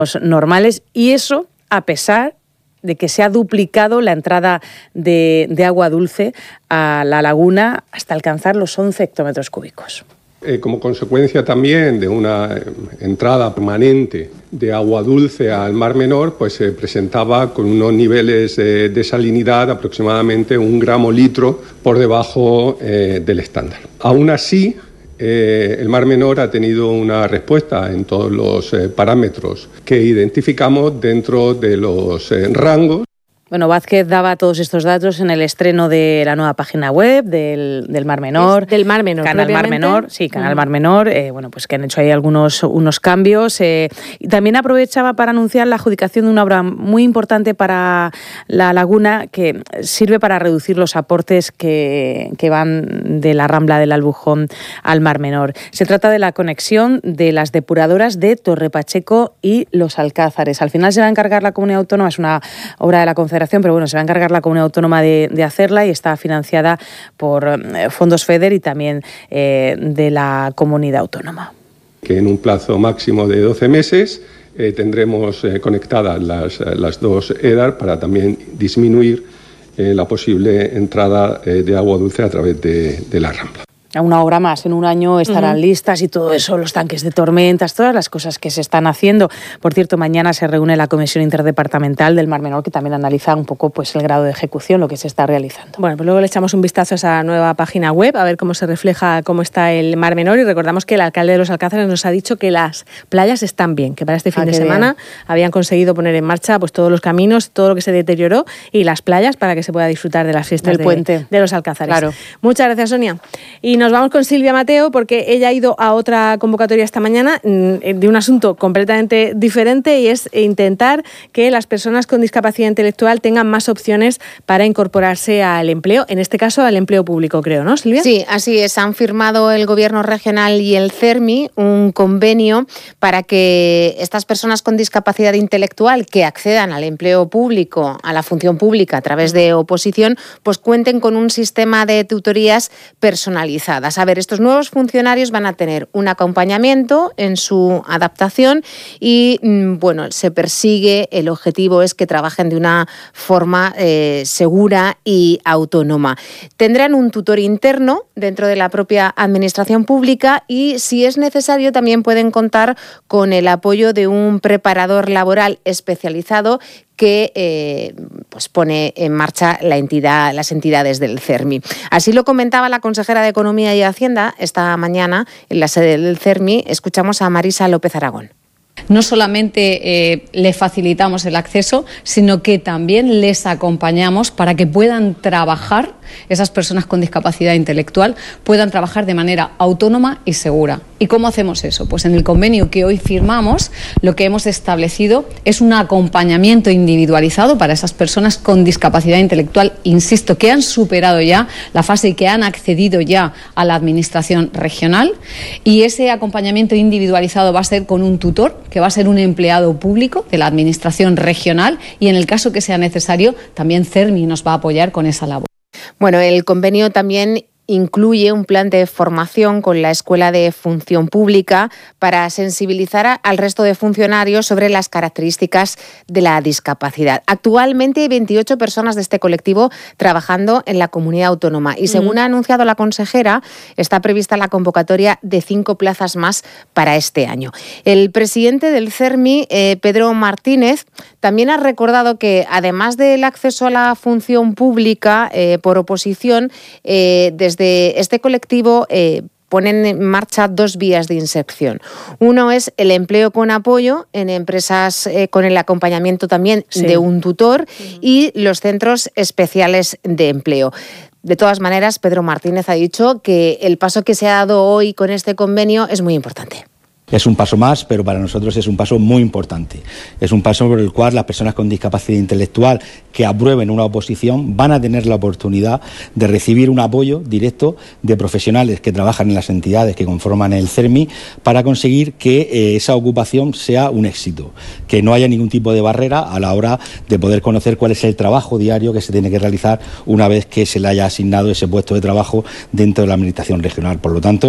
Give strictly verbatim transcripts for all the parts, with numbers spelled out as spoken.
normales, y eso a pesar de que se ha duplicado la entrada de, de agua dulce a la laguna hasta alcanzar los once hectómetros cúbicos. Eh, como consecuencia también de una entrada permanente de agua dulce al Mar Menor, pues se presentaba con unos niveles eh, de salinidad aproximadamente un gramo litro por debajo eh, del estándar. Aún así, Eh, el Mar Menor ha tenido una respuesta en todos los eh, parámetros que identificamos dentro de los eh, rangos. Bueno, Vázquez daba todos estos datos en el estreno de la nueva página web del, del Mar Menor. Es del Mar Menor, Canal Mar Menor, sí, Canal Mar Menor, eh, bueno, pues que han hecho ahí algunos unos cambios. Eh, y también aprovechaba para anunciar la adjudicación de una obra muy importante para la laguna que sirve para reducir los aportes que, que van de la Rambla del Albujón al Mar Menor. Se trata de la conexión de las depuradoras de Torre Pacheco y Los Alcázares. Al final se va a encargar la Comunidad Autónoma, es una obra de la Confederación, pero bueno, se va a encargar la Comunidad Autónoma de, de hacerla y está financiada por eh, fondos FEDER y también eh, de la Comunidad Autónoma. Que en un plazo máximo de doce meses eh, tendremos eh, conectadas las, las dos EDAR para también disminuir eh, la posible entrada eh, de agua dulce a través de, de la Rambla. Una obra más, en un año estarán uh-huh. listas y todo eso, los tanques de tormentas, todas las cosas que se están haciendo. Por cierto, mañana se reúne la Comisión Interdepartamental del Mar Menor, que también analiza un poco pues el grado de ejecución, lo que se está realizando. Bueno, pues luego le echamos un vistazo a esa nueva página web, a ver cómo se refleja cómo está el Mar Menor, y recordamos que el alcalde de Los Alcázares nos ha dicho que las playas están bien, que para este fin ah, de semana bien. habían conseguido poner en marcha pues todos los caminos, todo lo que se deterioró y las playas para que se pueda disfrutar de las fiestas del de, puente de Los Alcázares. Claro. Muchas gracias, Sonia. Y nos vamos con Silvia Mateo, porque ella ha ido a otra convocatoria esta mañana de un asunto completamente diferente, y es intentar que las personas con discapacidad intelectual tengan más opciones para incorporarse al empleo, en este caso al empleo público, creo, ¿no, Silvia? Sí, así es. Han firmado el Gobierno regional y el CERMI un convenio para que estas personas con discapacidad intelectual que accedan al empleo público, a la función pública a través de oposición, pues cuenten con un sistema de tutorías personalizadas. A ver, estos nuevos Nuevos funcionarios van a tener un acompañamiento en su adaptación y, bueno, se persigue, el objetivo es que trabajen de una forma eh, segura y autónoma. Tendrán un tutor interno dentro de la propia administración pública y, si es necesario, también pueden contar con el apoyo de un preparador laboral especializado que eh, pues pone en marcha la entidad, las entidades del CERMI. Así lo comentaba la consejera de Economía y Hacienda esta mañana en la sede del CERMI. Escuchamos a Marisa López Aragón. No solamente eh, le facilitamos el acceso, sino que también les acompañamos para que puedan trabajar, esas personas con discapacidad intelectual, puedan trabajar de manera autónoma y segura. ¿Y cómo hacemos eso? Pues en el convenio que hoy firmamos, lo que hemos establecido es un acompañamiento individualizado para esas personas con discapacidad intelectual, insisto, que han superado ya la fase y que han accedido ya a la administración regional, y ese acompañamiento individualizado va a ser con un tutor, que va a ser un empleado público de la administración regional, y en el caso que sea necesario, también CERMI nos va a apoyar con esa labor. Bueno, el convenio también incluye un plan de formación con la Escuela de Función Pública para sensibilizar al resto de funcionarios sobre las características de la discapacidad. Actualmente hay veintiocho personas de este colectivo trabajando en la comunidad autónoma y, según mm. ha anunciado la consejera, está prevista la convocatoria de cinco plazas más para este año. El presidente del CERMI, eh, Pedro Martínez, también ha recordado que, además del acceso a la función pública eh, por oposición, eh, desde este colectivo eh, ponen en marcha dos vías de inserción. Uno es el empleo con apoyo en empresas eh, con el acompañamiento también sí. de un tutor uh-huh. y los centros especiales de empleo. De todas maneras, Pedro Martínez ha dicho que el paso que se ha dado hoy con este convenio es muy importante. Es un paso más, pero para nosotros es un paso muy importante. Es un paso por el cual las personas con discapacidad intelectual que aprueben una oposición van a tener la oportunidad de recibir un apoyo directo de profesionales que trabajan en las entidades que conforman el CERMI para conseguir que eh, esa ocupación sea un éxito, que no haya ningún tipo de barrera a la hora de poder conocer cuál es el trabajo diario que se tiene que realizar una vez que se le haya asignado ese puesto de trabajo dentro de la administración regional. Por lo tanto,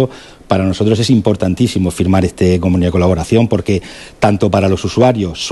Para nosotros es importantísimo firmar este convenio de colaboración porque tanto para los usuarios,